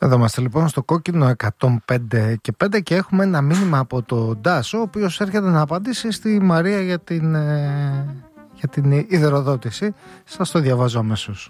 Εδώ είμαστε λοιπόν στο κόκκινο 105 και 5 και έχουμε ένα μήνυμα από τον Ντάσο, ο οποίος έρχεται να απαντήσει στη Μαρία για την υδροδότηση. Σας το διαβάζω αμέσως.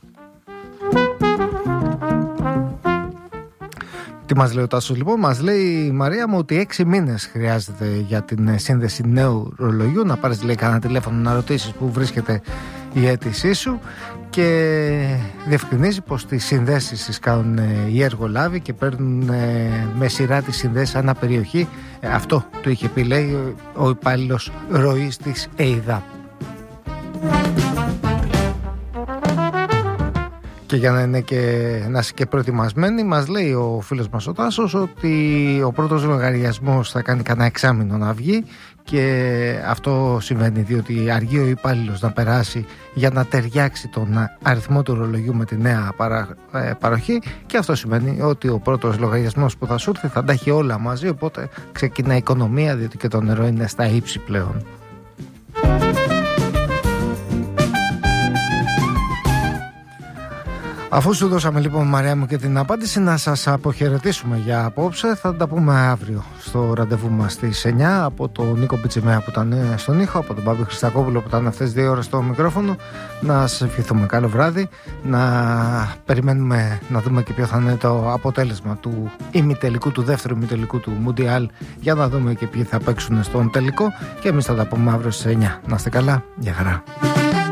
Τι μας λέει ο Τάσος λοιπόν? Μας λέει η Μαρία μου ότι 6 μήνες χρειάζεται για την σύνδεση νέου ρολογιού. Να πάρεις, λέει, κανένα τηλέφωνο να ρωτήσεις που βρίσκεται η αίτησή σου, και διευκρινίζει πως τις συνδέσεις τις κάνουν οι εργολάβοι και παίρνουν με σειρά τις συνδέσεις ανά περιοχή. Αυτό το είχε πει, λέει, ο υπάλληλος ροής της ΕΙΔΑ. Και για να είσαι και προετοιμασμένοι, μας λέει ο φίλος μας ο Τάσος ότι ο πρώτος λογαριασμός θα κάνει κανένα εξάμηνο να βγει, και αυτό συμβαίνει διότι αργεί ο υπάλληλος να περάσει για να ταιριάξει τον αριθμό του ρολογιού με τη νέα παροχή, και αυτό σημαίνει ότι ο πρώτος λογαριασμός που θα σου έρθει θα τα έχει όλα μαζί, οπότε ξεκινά η οικονομία, διότι και το νερό είναι στα ύψη πλέον. Αφού σου δώσαμε λοιπόν, Μαρία μου, και την απάντηση, να σας αποχαιρετήσουμε για απόψε. Θα τα πούμε αύριο στο ραντεβού μας στις 9, από τον Νίκο Πιτσιμέα που ήταν στον ήχο, από τον Πάπη Χριστακόπουλο που ήταν αυτές 2 ώρες στο μικρόφωνο. Να σας ευχηθούμε καλό βράδυ, να περιμένουμε να δούμε και ποιο θα είναι το αποτέλεσμα του ημιτελικού, του δεύτερου ημιτελικού του Μουντιάλ, για να δούμε και ποιοι θα παίξουν στον τελικό, και εμείς θα τα πούμε αύριο στις 9. Να είστε καλά, γεια χαρά.